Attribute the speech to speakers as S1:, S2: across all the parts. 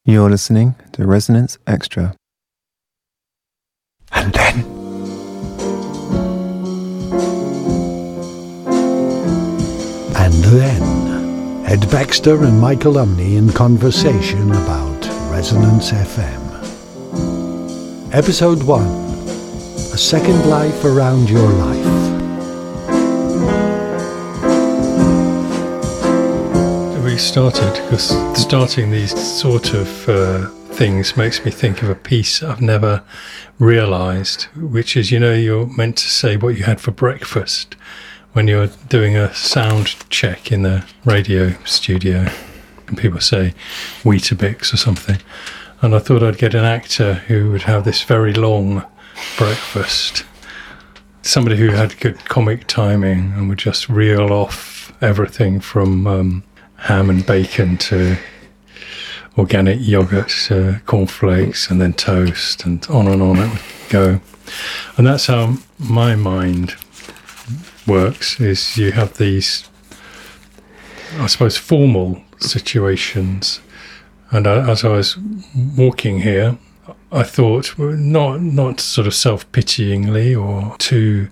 S1: You're listening to Resonance Extra.
S2: And then Ed Baxter and Michael Umney in conversation about Resonance FM. Episode 1, A Second Life Around Your Life.
S3: We started because starting these sort of things makes me think of a piece I've never realised, which is, you're meant to say what you had for breakfast when you're doing a sound check in the radio studio, and people say Weetabix or something. And I thought I'd get an actor who would have this very long breakfast, somebody who had good comic timing and would just reel off everything from ham and bacon to organic yogurt to cornflakes and then toast, and on it would go. And that's how my mind works, is you have these, I suppose, formal situations. And as I was walking here, I thought, not sort of self-pityingly or too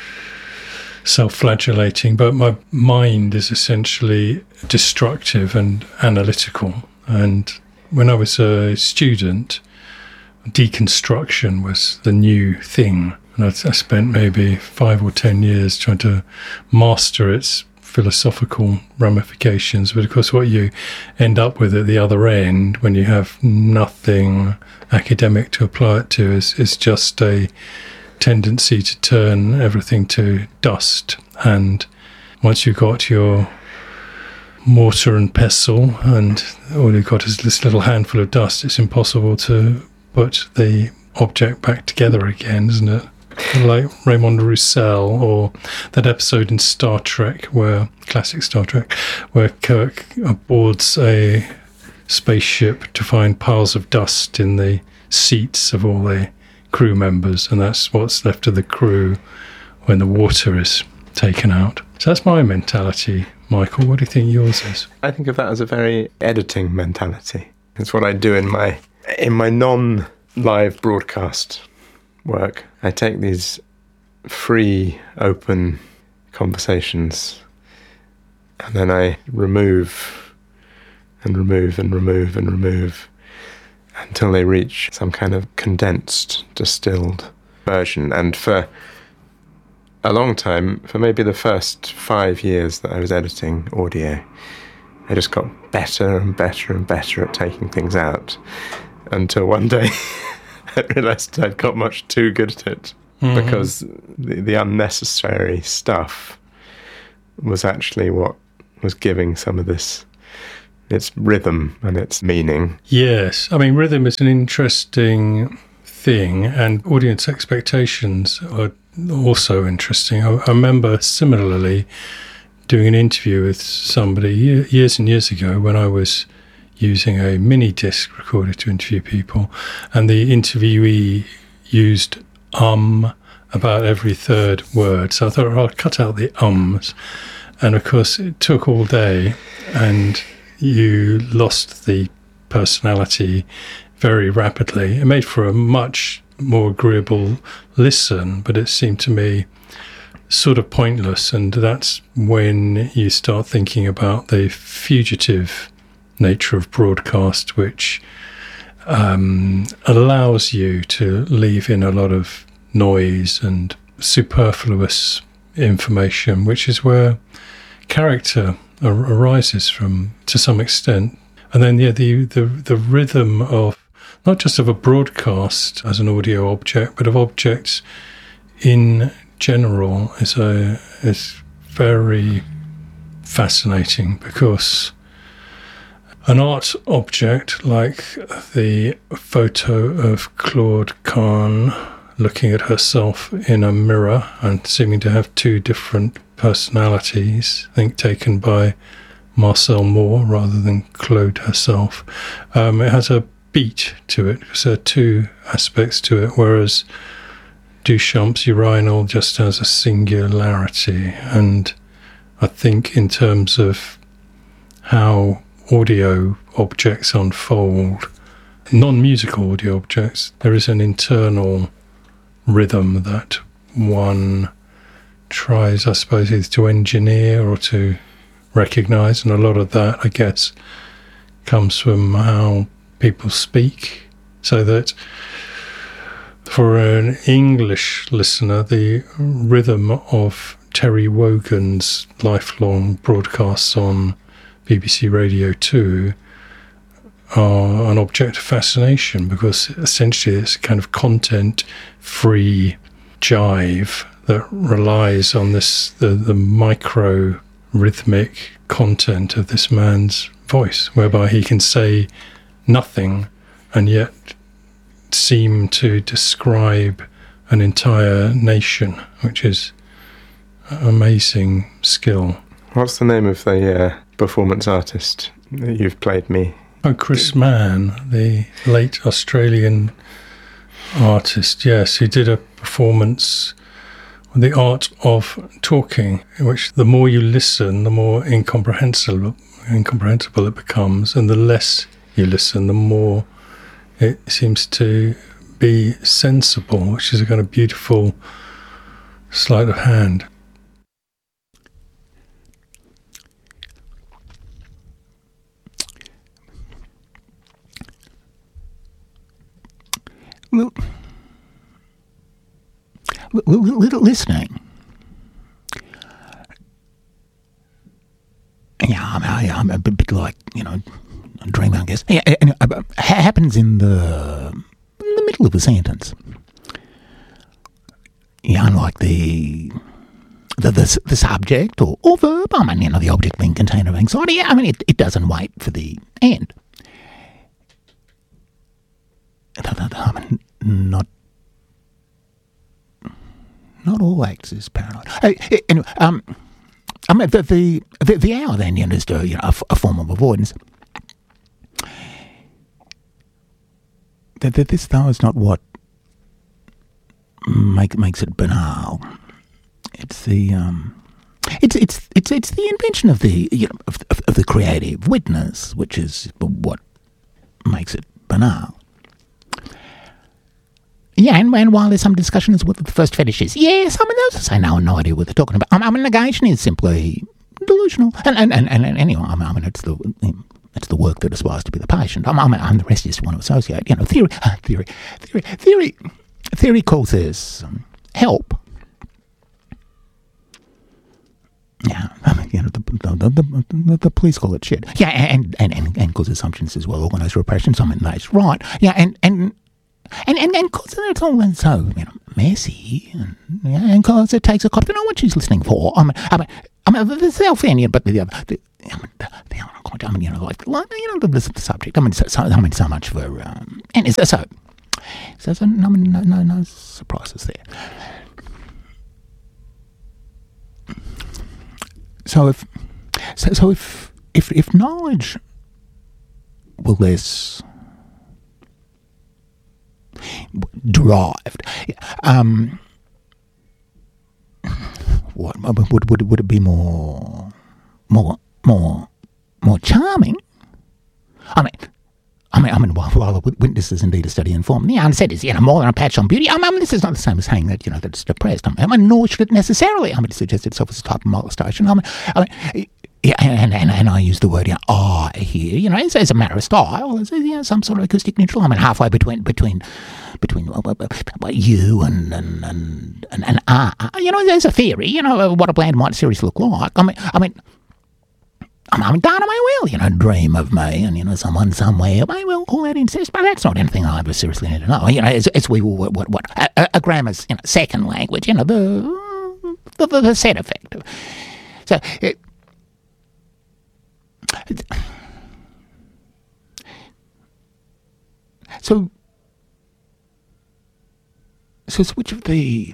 S3: self-flagellating, but my mind is essentially destructive and analytical. And when I was a student, deconstruction was the new thing. And I spent maybe 5 or 10 years trying to master its philosophical ramifications. But of course, what you end up with at the other end, when you have nothing academic to apply it to, is just a tendency to turn everything to dust. And once you've got your mortar and pestle and all you've got is this little handful of dust, it's impossible to put the object back together again, isn't it? Like Raymond Roussel, or that episode in Star Trek, classic Star Trek, where Kirk boards a spaceship to find piles of dust in the seats of all the crew members, and that's what's left of the crew when the water is taken out. So that's my mentality. Michael, what do you think yours is?
S1: I think of that as a very editing mentality. It's what I do in my non-live broadcast work. I take these free, open conversations and then I remove and remove and remove and remove until they reach some kind of condensed, distilled version. And for a long time, for maybe the first 5 years that I was editing audio, I just got better and better and better at taking things out, until one day I realised I'd got much too good at it, because the unnecessary stuff was actually what was giving some of this its rhythm and its meaning.
S3: Yes, I mean, rhythm is an interesting thing, and audience expectations are also interesting. I remember similarly doing an interview with somebody years and years ago when I was using a mini disc recorder to interview people, and the interviewee used about every third word. So I thought, I'll cut out the ums. And of course, it took all day, and you lost the personality very rapidly. It made for a much more agreeable listen, but it seemed to me sort of pointless. And that's when you start thinking about the fugitive nature of broadcast, which allows you to leave in a lot of noise and superfluous information, which is where character arises from, to some extent. And then the rhythm of not just of a broadcast as an audio object, but of objects in general is very fascinating, because an art object like the photo of Claude Kahn looking at herself in a mirror and seeming to have two different personalities, I think taken by Marcel Moore rather than Claude herself. It has a beat to it, because there are two aspects to it, whereas Duchamp's urinal just has a singularity. And I think in terms of how audio objects unfold, non-musical audio objects, there is an internal rhythm that one tries, I suppose, either to engineer or to recognise, and a lot of that, I guess, comes from how people speak, so that for an English listener, the rhythm of Terry Wogan's lifelong broadcasts on BBC Radio 2 are an object of fascination, because essentially it's a kind of content-free jive that relies on the micro rhythmic content of this man's voice, whereby he can say nothing and yet seem to describe an entire nation, which is an amazing skill.
S1: What's the name of the performance artist that you've played me?
S3: Oh, Chris Mann, the late Australian artist, yes, he did a performance on The Art of Talking, in which the more you listen, the more incomprehensible it becomes, and the less you listen, the more it seems to be sensible, which is a kind of beautiful sleight of hand.
S4: Listening. Yeah, I'm a bit like, a dreamer, I guess. Yeah, and happens in the middle of a sentence. Yeah, unlike the subject or verb. I mean, the object being container of anxiety. Yeah, I mean, it doesn't wait for the end. I mean, not all acts is paranoid. Anyway, I mean, the hour then is a form of avoidance. This though is not what makes it banal. It's the it's the invention of the of the creative witness, which is what makes it banal. Yeah, and while there's some discussion as to what the first fetish is, yes, I mean, those who say no idea what they're talking about. I mean, negation is simply delusional, and anyway, I mean, it's the work that aspires to be the patient. I mean, the rest is want to associate. Theory calls this help. Yeah, I mean, the police call it shit. Yeah, and cause assumptions as well, organised repression. I mean, that's right. Yeah, and because it's all so messy, and because it takes a cop to know what she's listening for. I mean, the self-opinion, but the other the subject. I mean, so much for and it's so no surprises there. So if knowledge were less derived, what would it be more charming? I mean, while the witness is indeed a study in form, the answer is, more than a patch on beauty. I mean, this is not the same as saying that, that it's depressed. I mean, nor should it necessarily. I mean, suggest itself as a type of molestation. I mean, yeah, and I use the word I here, as a matter of style, as some sort of acoustic neutral. I mean, halfway between you and I. There's a theory, what a bland white series look like. I mean, Dana may well, dream of me, and someone somewhere may well call that incest, but that's not anything I ever seriously need to know. As we will, a grammar's, second language, the set effect. So which of the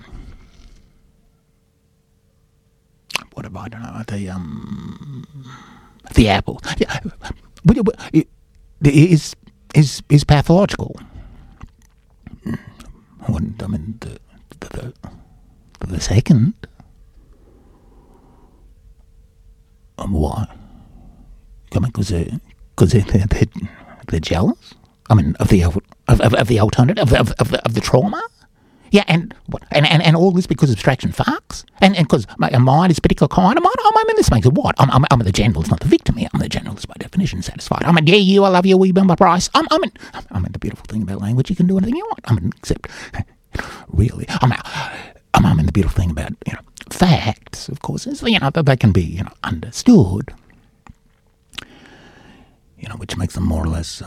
S4: the apple is pathological. I mean, the second. Why? I mean, because they're jealous. I mean, of the alternative, of the trauma. Yeah, and all this because abstraction fucks, and because my mind is a particular kind of mind. I mean, this makes it what? I'm the general, it's not the victim here. I'm the general, is by definition satisfied. I mean, yeah, you, I love you, we remember price. I mean, the beautiful thing about language, you can do anything you want. I mean, except, really, I mean, the beautiful thing about, facts, of course, is, that they can be, understood, which makes them more or less,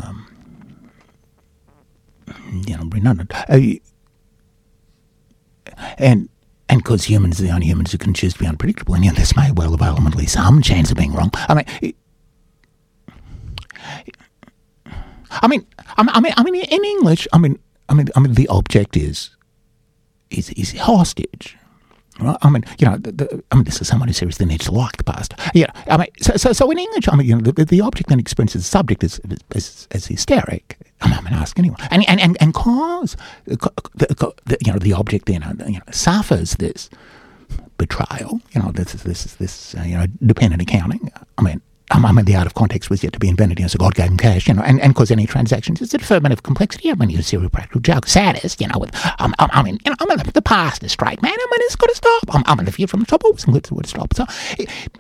S4: redundant. And because humans are the only humans who can choose to be unpredictable, and this may well have ultimately some chance of being wrong. I mean, in English, the object is hostage. Right? This is someone who seriously needs to like the past. Yeah, so in English, the object then experiences the subject as hysteric. Ask anyone, and cause the object then suffers this betrayal. This dependent accounting. The art of context was yet to be invented. So God gave him cash, and because any transactions, it's a deferment of complexity. You serial practical joke, saddest, with, the past is straight, man. It's got to stop. The view from the top always includes the word stop. So,